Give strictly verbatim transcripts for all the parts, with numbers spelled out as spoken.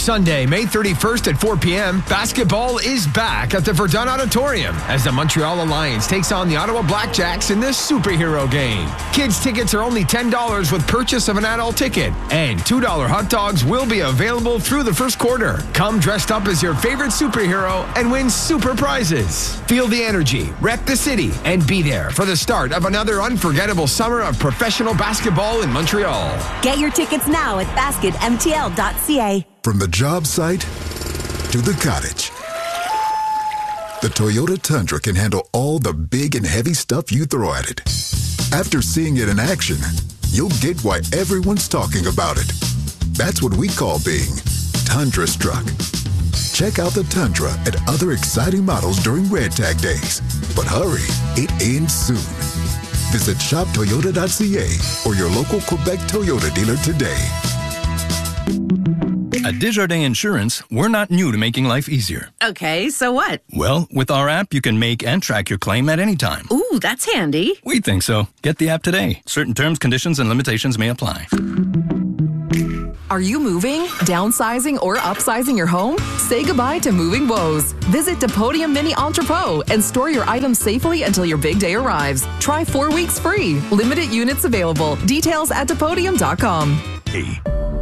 Sunday, May thirty-first at four p.m., basketball is back at the Verdun Auditorium as the Montreal Alliance takes on the Ottawa Blackjacks in this superhero game. Kids' tickets are only ten dollars with purchase of an adult ticket, and two dollars hot dogs will be available through the first quarter. Come dressed up as your favorite superhero and win super prizes. Feel the energy, rep the city, and be there for the start of another unforgettable summer of professional basketball in Montreal. Get your tickets now at basket m t l dot c a. From the job site to the cottage, the Toyota Tundra can handle all the big and heavy stuff you throw at it. After seeing it in action, you'll get why everyone's talking about it. That's what we call being Tundra struck. Check out the Tundra and other exciting models during Red Tag Days. But hurry, it ends soon. Visit shop toyota dot c a or your local Quebec Toyota dealer today. At Desjardins Insurance, we're not new to making life easier. Okay, so what? Well, with our app, you can make and track your claim at any time. Ooh, that's handy. We think so. Get the app today. Certain terms, conditions, and limitations may apply. Are you moving, downsizing, or upsizing your home? Say goodbye to moving woes. Visit Depodium Mini Entrepot and store your items safely until your big day arrives. Try four weeks free. Limited units available. Details at depodium dot com. Hey.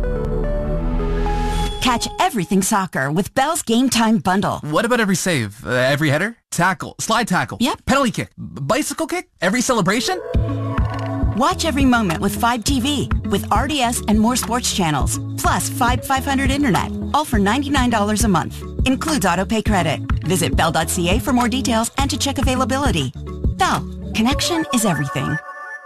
Catch everything soccer with Bell's Game Time Bundle. What about every save? Uh, every header? Tackle? Slide tackle? Yep. Penalty kick? B- bicycle kick? Every celebration? Watch every moment with Fibe T V with R D S and more sports channels. Plus Fibe five hundred Internet. All for ninety-nine dollars a month. Includes autopay credit. Visit bell dot c a for more details and to check availability. Bell. Connection is everything.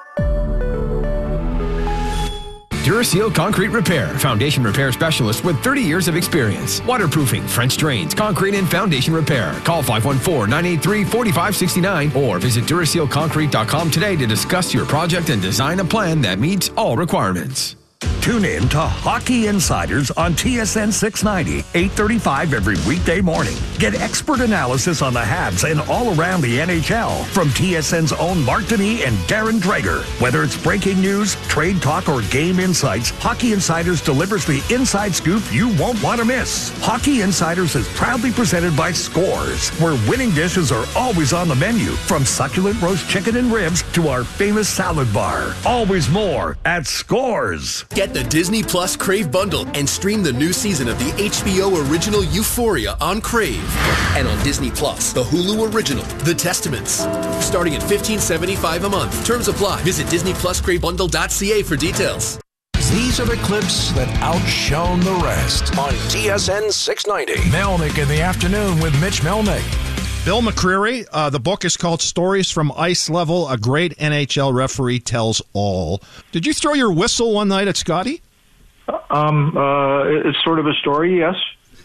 Duraseal Concrete Repair, foundation repair specialist with thirty years of experience. Waterproofing, French drains, concrete and foundation repair. Call five one four, nine eight three, four five six nine or visit duraseal concrete dot com today to discuss your project and design a plan that meets all requirements. Tune in to Hockey Insiders on T S N six ninety, eight thirty-five every weekday morning. Get expert analysis on the Habs and all around the N H L from T S N's own Mark Denis and Darren Dreger. Whether it's breaking news, trade talk, or game insights, Hockey Insiders delivers the inside scoop you won't want to miss. Hockey Insiders is proudly presented by Scores, where winning dishes are always on the menu, from succulent roast chicken and ribs to our famous salad bar. Always more at Scores. Get the Disney Plus Crave bundle and stream the new season of the H B O original Euphoria on Crave. And on Disney Plus, the Hulu original, The Testaments. Starting at fifteen seventy-five a month. Terms apply. Visit disney plus crave bundle dot c a for details. These are the clips that outshone the rest on T S N six ninety. Melnick in the afternoon with Mitch Melnick. Bill McCreary, uh, the book is called Stories from Ice Level, A Great N H L Referee Tells All. Did you throw your whistle one night at Scotty? Um, uh, it's sort of a story, yes.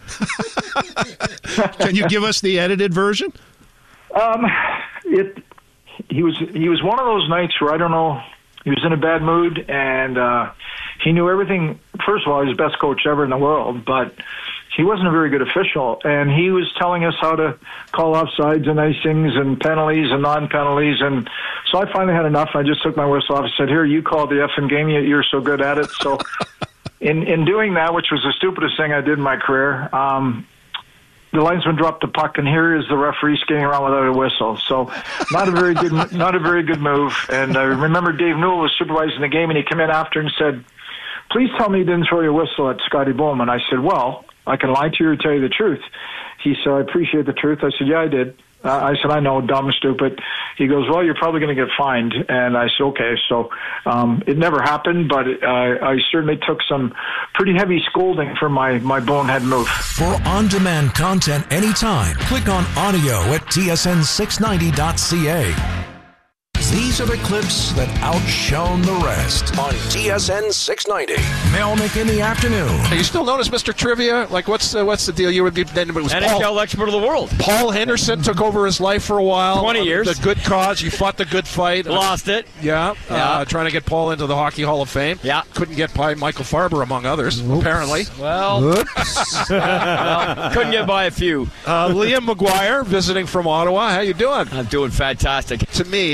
Can you give us the edited version? Um, it. He was he was one of those nights where I don't know. He was in a bad mood, and uh, he knew everything. First of all, he's the best coach ever in the world, but he wasn't a very good official, and he was telling us how to call offsides and icings and penalties and non-penalties, and so I finally had enough. I just took my whistle off and said, here, you call the effing game, you're so good at it. So in, in doing that, which was the stupidest thing I did in my career, um, the linesman dropped the puck, and here is the referee skating around without a whistle. So not a very good not a very good move. And I remember Dave Newell was supervising the game, and he came in after and said, please tell me you didn't throw your whistle at Scotty Bowman. I said, well, I can lie to you or tell you the truth. He said, I appreciate the truth. I said, yeah, I did. Uh, I said, I know, dumb, stupid. He goes, well, you're probably going to get fined. And I said, okay. So um, it never happened, but uh, I certainly took some pretty heavy scolding for my, my bonehead move. For on-demand content anytime, click on audio at T S N six ninety dot c a. These are the clips that outshone the rest on T S N six ninety. Melnick in the afternoon. Are you still known as Mister Trivia? Like, what's uh, what's the deal? You would be then it was N H L Paul, expert of the world. Paul Henderson took over his life for a while. Twenty years. The good cause. You fought the good fight. Lost it. Yeah. yeah. Uh, trying to get Paul into the Hockey Hall of Fame. Yeah. Couldn't get by Michael Farber, among others, Oops. apparently. Well, well, couldn't get by a few. Uh, Liam McGuire visiting from Ottawa. How you doing? I'm doing fantastic. To me, if not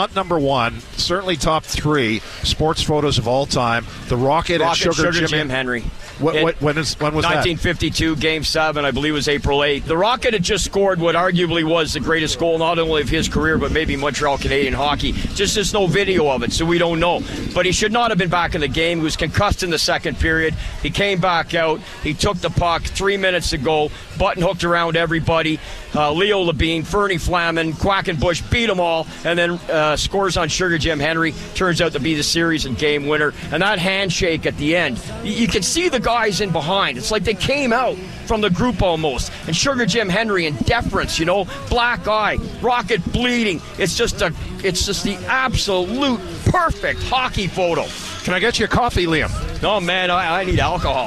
not number one, certainly top three sports photos of all time. The Rocket, Rocket and Sugar, Sugar Jim, Jim Henry. What, what, when, is, when was nineteen fifty-two, Game seven, I believe it was April eighth. The Rocket had just scored what arguably was the greatest goal, not only of his career, but maybe Montreal Canadian hockey. Just there's no video of it, so we don't know. But he should not have been back in the game. He was concussed in the second period. He came back out. He took the puck three minutes to go, button hooked around everybody. Uh, Leo Labine, Fernie Flaman, Quackenbush beat them all, and then uh, scores on Sugar Jim Henry. Turns out to be the series and game winner. And that handshake at the end, you, you can see the guys in behind. It's like they came out from the group almost. And Sugar Jim Henry in deference, you know, black eye, Rocket bleeding. It's just a, it's just the absolute perfect hockey photo. Can I get you a coffee, Liam? No, man, I, I need alcohol.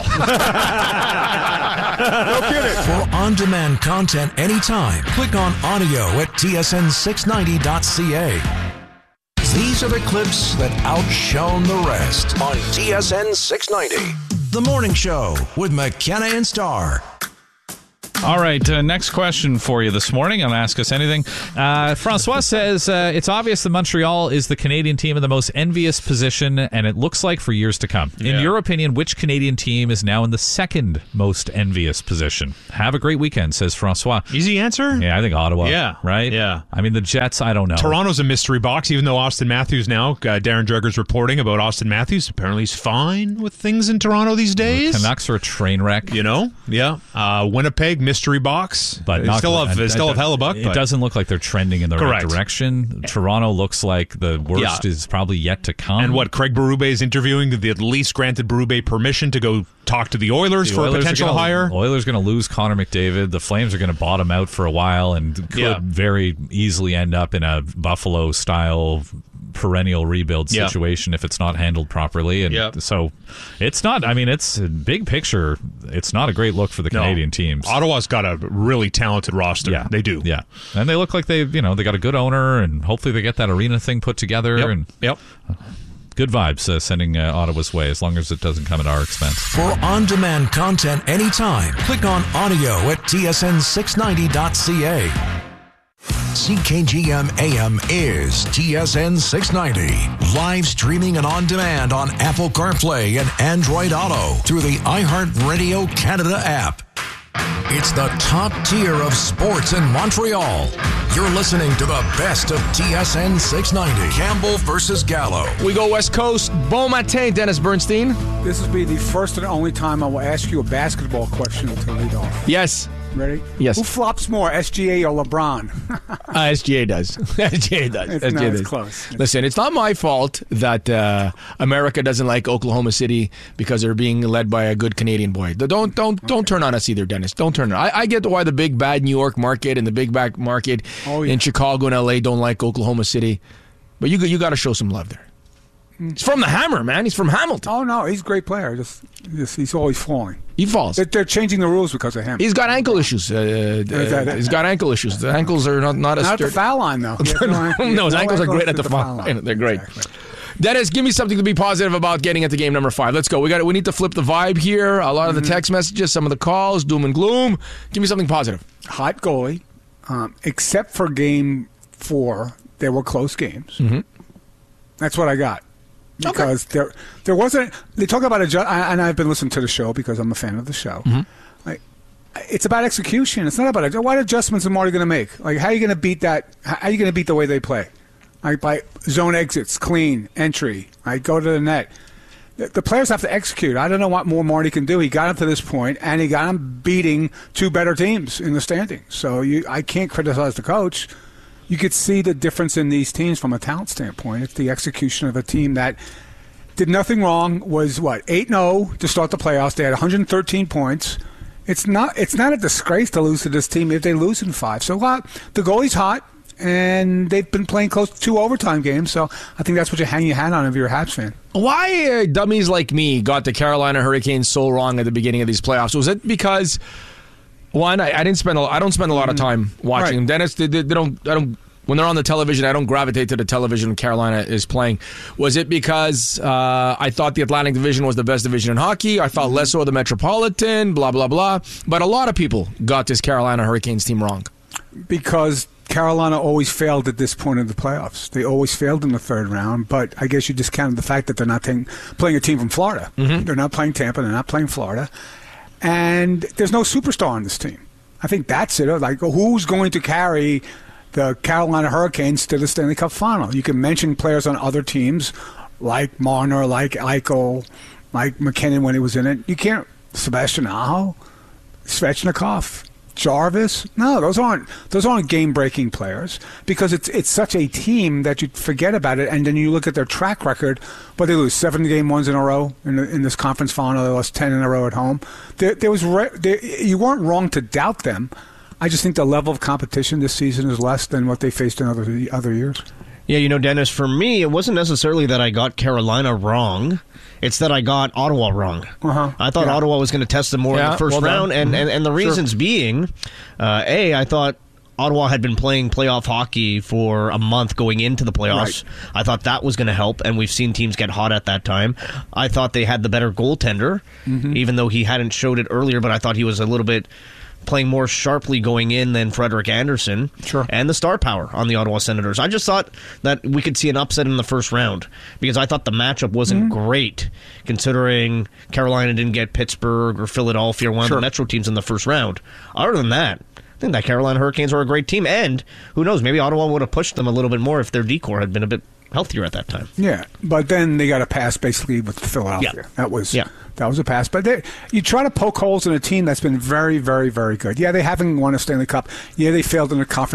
No kidding. For on-demand content anytime, click on audio at T S N six ninety dot C A. These are the clips that outshone the rest on T S N six ninety. The Morning Show with McKenna and Starr. All right, uh, next question for you this morning on Ask Us Anything. Uh, Francois says, uh, it's obvious that Montreal is the Canadian team in the most envious position, and it looks like for years to come. In Yeah. your opinion, which Canadian team is now in the second most envious position? Have a great weekend, says Francois. Easy answer? Yeah, I think Ottawa. Yeah. Right? Yeah. I mean, the Jets, I don't know. Toronto's a mystery box, even though Austin Matthews now, uh, Darren Dreger's reporting about Austin Matthews. Apparently he's fine with things in Toronto these days. The Canucks are a train wreck. You know? Yeah. Uh, Winnipeg, mystery box. But They not, still have, they still have Hellebuck. It but. doesn't look like they're trending in the Correct. right direction. Toronto looks like the worst Yeah. is probably yet to come. And what, Craig Berube is interviewing, the at least granted Berube permission to go talk to the Oilers The for Oilers a are potential gonna, hire. Oilers going to lose Connor McDavid. The Flames are going to bottom out for a while and could Yeah. very easily end up in a Buffalo-style perennial rebuild Yeah. situation if it's not handled properly. And Yeah. so it's not, I mean, it's a big picture. It's not a great look for the No. Canadian teams. Ottawa's got a really talented roster. Yeah, they do. Yeah, and they look like they, you know, they got a good owner, and hopefully they get that arena thing put together. Yep. And Yep. good vibes uh, sending uh, Ottawa's way, as long as it doesn't come at our expense. For on-demand content anytime, click on audio at T S N six ninety dot C A. C K G M A M is T S N six ninety. Live streaming and on demand on Apple CarPlay and Android Auto through the iHeartRadio Canada app. It's the top tier of sports in Montreal. You're listening to the best of T S N six ninety. Campbell versus Gallo. We go West Coast. Bon matin, Dennis Bernstein. This will be the first and only time I will ask you a basketball question to lead off. Yes. Ready? Yes. Who flops more, S G A or LeBron? Uh, S G A does. S G A does. It's, S G A no, does. it's close. Listen, it's not my fault that uh, America doesn't like Oklahoma City because they're being led by a good Canadian boy. Don't don't don't okay. turn on us either, Dennis. Don't turn on. I, I get why the big bad New York market and the big bad market oh, yeah. in Chicago and L A don't like Oklahoma City, but you you got to show some love there. He's from the Hammer, man. He's from Hamilton. Oh no, he's a great player. Just, just he's always falling. He falls. They're, they're changing the rules because of him. He's got ankle issues. Uh, uh, he's got ankle issues. The ankles are not not as not at the foul line though. no, no, his no ankles are great at the foul line. They're great. Exactly. Dennis, give me something to be positive about getting into game number five. Let's go. We got. We need to flip the vibe here. A lot of mm-hmm. the text messages, some of the calls, doom and gloom. Give me something positive. Hot goalie, um, except for game four, there were close games. Mm-hmm. That's what I got. Because okay. there, there wasn't. They talk about adjust, and I've been listening to the show because I'm a fan of the show. Mm-hmm. Like, it's about execution. It's not about what adjustments are Marty going to make. Like, how are you going to beat that? How are you going to beat the way they play? Like by zone exits, clean entry. I go to the net. The, the players have to execute. I don't know what more Marty can do. He got him to this point, and he got him beating two better teams in the standings. So you, I can't criticize the coach. You could see the difference in these teams from a talent standpoint. It's the execution of a team that did nothing wrong, was, what, eight and oh to start the playoffs. They had one hundred thirteen points. It's not It's not a disgrace to lose to this team if they lose in five. So uh, the goalie's hot, and they've been playing close to two overtime games. So I think that's what you hang your hat on if you're a Habs fan. Why uh, dummies like me got the Carolina Hurricanes so wrong at the beginning of these playoffs? Was it because... One, I, I didn't spend. A, I don't spend a lot of time watching right. them. Dennis, they, they, they don't. I don't. When they're on the television, I don't gravitate to the television when Carolina is playing. Was it because uh, I thought the Atlantic Division was the best division in hockey? I thought less so of the Metropolitan. Blah blah blah. But a lot of people got this Carolina Hurricanes team wrong because Carolina always failed at this point in the playoffs. They always failed in the third round, but I guess you discounted the fact that they're not t- playing a team from Florida. Mm-hmm. They're not playing Tampa. They're not playing Florida. And there's no superstar on this team. I think that's it. Like, who's going to carry the Carolina Hurricanes to the Stanley Cup final? You can mention players on other teams like Marner, like Eichel, like McKinnon when he was in it. You can't. Sebastian Aho, Svechnikov, Jarvis. No, those aren't those aren't game-breaking players because it's it's such a team that you forget about it, and then you look at their track record. But they lose seven game ones in a row in, the, in this conference final. They lost ten in a row at home. There, there was re- there, you weren't wrong to doubt them. I just think the level of competition this season is less than what they faced in other other years. Yeah, you know, Dennis, for me, it wasn't necessarily that I got Carolina wrong. It's that I got Ottawa wrong. Uh-huh. I thought yeah. Ottawa was going to test them more yeah, in the first well round, and, mm-hmm. and, and the reasons sure. being, uh, A, I thought Ottawa had been playing playoff hockey for a month going into the playoffs. Right. I thought that was going to help, and we've seen teams get hot at that time. I thought they had the better goaltender, mm-hmm. even though he hadn't showed it earlier, but I thought he was a little bit playing more sharply going in than Frederik Andersen. Sure. And the star power on the Ottawa Senators. I just thought that we could see an upset in the first round because I thought the matchup wasn't mm-hmm. great considering Carolina didn't get Pittsburgh or Philadelphia or one sure. of the Metro teams in the first round. Other than that, I think that Carolina Hurricanes were a great team, and who knows, maybe Ottawa would have pushed them a little bit more if their decor had been a bit healthier at that time. Yeah, but then they got a pass basically with Philadelphia. Yeah. That was yeah. that was a pass. But they, you try to poke holes in a team that's been very, very, very good. Yeah, they haven't won a Stanley Cup. Yeah, they failed in the conference.